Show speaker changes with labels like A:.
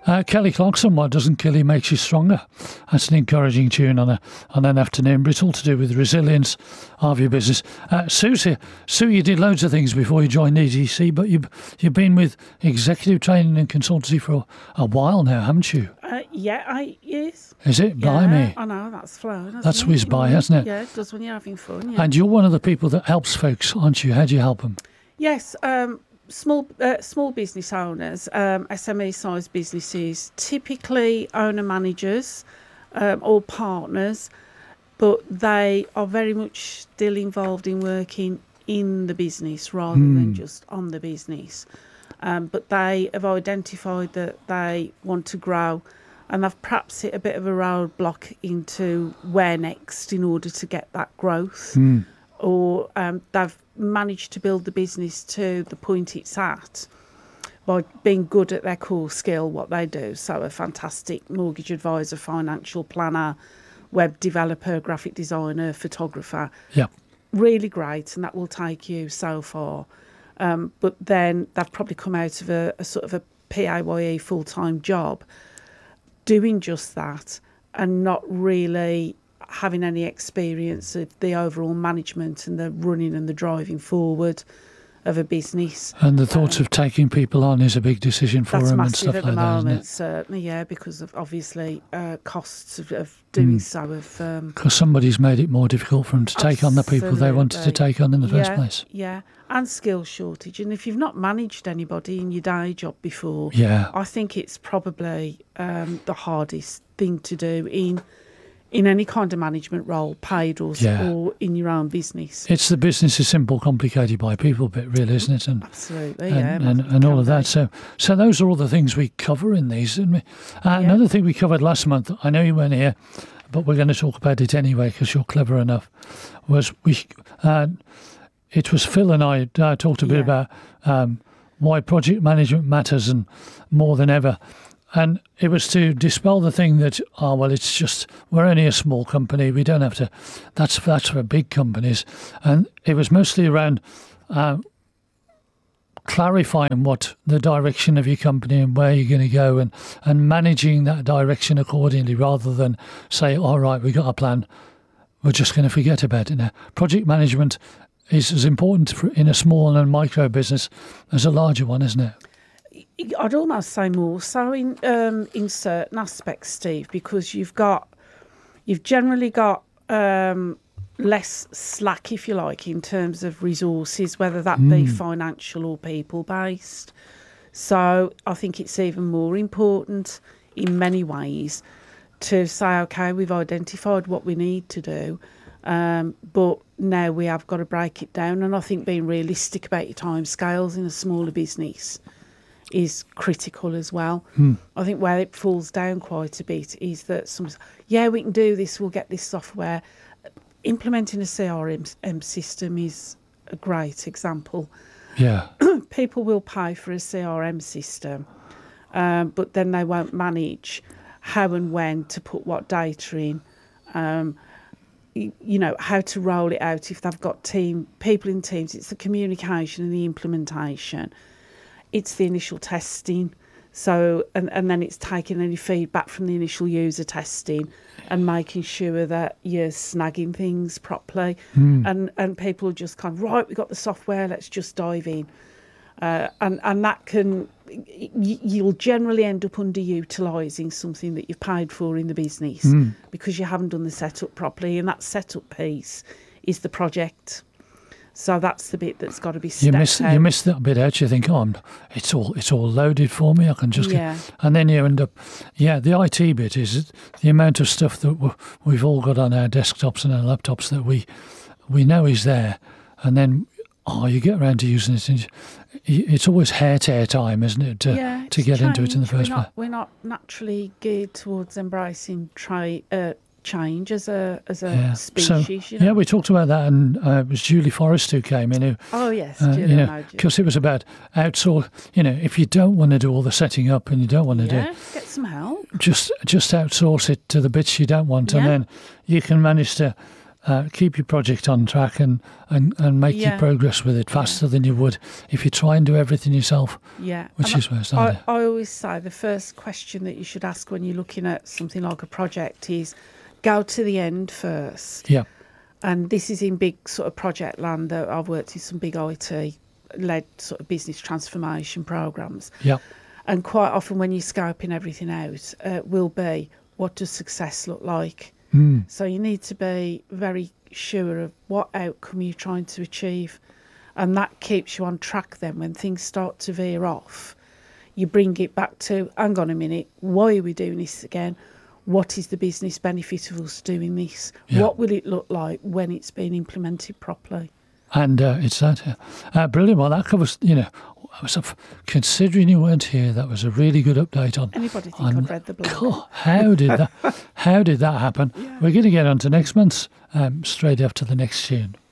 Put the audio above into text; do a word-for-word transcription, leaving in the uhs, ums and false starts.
A: Uh, Kelly Clarkson, what doesn't kill you makes you stronger. That's an encouraging tune on a on an afternoon, but it's all to do with resilience of your business. Uh, Sue's here. Sue, you did loads of things before you joined E D C, but you've, you've been with executive training and consultancy for a, a while now, haven't you?
B: Uh, yeah, eight years.
A: Is it?
B: Yeah,
A: Blimey.
B: I know, that's flown.
A: That's whizzed by, hasn't it?
B: Yeah, it does when you're having fun, yeah.
A: And you're one of the people that helps folks, aren't you? How do you help them?
B: Yes, um, small uh, small business owners, um, S M E-sized businesses, typically owner-managers um, or partners, but they are very much still involved in working in the business rather mm. than just on the business. Um, but they have identified that they want to grow, and they've perhaps hit a bit of a roadblock into where next in order to get that growth.
A: Mm.
B: Or um, they've managed to build the business to the point it's at by being good at their core skill, what they do. So a fantastic mortgage advisor, financial planner, web developer, graphic designer, photographer.
A: Yeah.
B: Really great, and that will take you so far. Um, but then they've probably come out of a, a sort of a P A Y E full-time job doing just that and not really having any experience of the overall management and the running and the driving forward of a business.
A: And the thoughts um, of taking people on is a big decision for them and stuff
B: at
A: like
B: the
A: that,
B: moment,
A: isn't it?
B: Certainly, yeah, because of obviously uh, costs of, of doing mm. so. Of um,
A: Because somebody's made it more difficult for them to take on the people they wanted to take on in the
B: yeah,
A: first place.
B: Yeah, and skill shortage. And if you've not managed anybody in your day job before,
A: yeah.
B: I think it's probably um, the hardest thing to do in in any kind of management role, paid or,
A: yeah.
B: or in your own business.
A: It's the business is simple, complicated by people bit, really, isn't it? And,
B: Absolutely,
A: and,
B: yeah.
A: And, and all of that. So so those are all the things we cover in these, isn't we? Uh,
B: yeah.
A: Another thing we covered last month, I know you weren't here, but we're going to talk about it anyway because you're clever enough, was we... Uh, it was Phil and I uh, talked a bit yeah. about um, why project management matters and more than ever. And it was to dispel the thing that, oh, well, it's just, we're only a small company. We don't have to, that's, that's for big companies. And it was mostly around uh, clarifying what the direction of your company and where you're going to go and, and managing that direction accordingly rather than say, all right, we got a plan. We're just going to forget about it now. Project management is as important for, in a small and micro business as a larger one, isn't it?
B: I'd almost say more so in um, in certain aspects, Steve, because you've got you've generally got um, less slack, if you like, in terms of resources, whether that mm. be financial or people based. So I think it's even more important in many ways to say, okay, we've identified what we need to do, um, but now we have got to break it down. And I think being realistic about your timescales in a smaller business is critical as well. Hmm. I think where it falls down quite a bit is that some, yeah, we can do this, we'll get this software. Implementing a C R M system is a great example.
A: Yeah.
B: People will pay for a C R M system, um, but then they won't manage how and when to put what data in, um, you, you know, how to roll it out if they've got team people in teams. It's the communication and the implementation. It's the initial testing, so and, and then it's taking any feedback from the initial user testing and making sure that you're snagging things properly. Mm. And and people are just kind of, right, we've got the software, let's just dive in. Uh, and, and that can, you'll generally end up underutilising something that you've paid for in the business mm. because you haven't done the setup properly, and that setup piece is the project. So that's the bit that's got to be stepped
A: you miss
B: out.
A: You miss that bit out. You think, oh, it's all it's all loaded for me. I can just
B: yeah.
A: get, and then you end up, yeah. The I T bit is the amount of stuff that we've all got on our desktops and our laptops that we we know is there, and then oh, you get around to using it. And it's always hair tear time, isn't it? To
B: yeah,
A: to get
B: change.
A: into it in the first
B: we're
A: place.
B: Not, we're not naturally geared towards embracing try. Uh, change as a as a
A: yeah.
B: species.
A: So,
B: you know?
A: Yeah, we talked about that, and uh, it was Julie Forrest who came in. Who,
B: oh yes,
A: uh,
B: Julie,
A: you know, because it was about outsource. You know, if you don't want to do all the setting up and you don't want to
B: yeah,
A: do,
B: get some help.
A: Just just outsource it to the bits you don't want,
B: yeah.
A: and then you can manage to uh, keep your project on track and, and, and make
B: Yeah.
A: your progress with it faster than you would if you try and do everything yourself,
B: Yeah.
A: which
B: And
A: is where it's
B: I,
A: at.
B: I always say the first question that you should ask when you're looking at something like a project is go to the end first.
A: Yeah,
B: And this is in big sort of project land that I've worked in some big I T led sort of business transformation programs.
A: yeah,
B: And quite often when you're scoping everything out, uh, will be what does success look like?
A: mm,
B: So you need to be very sure of what outcome you're trying to achieve. And that keeps you on track then when things start to veer off. You bring it back to, hang on a minute, why are we doing this again? What is the business benefit of us doing this?
A: Yeah.
B: What will it look like when it's been implemented properly?
A: and uh, it's that. Uh, uh, brilliant. Well, that covers, you know, I was, uh, considering you weren't here, that was a really good update on.
B: Anybody think
A: on
B: I've read the blog?
A: God, how did that? How did that happen?
B: Yeah.
A: We're going to get on to next month's um, straight after the next tune.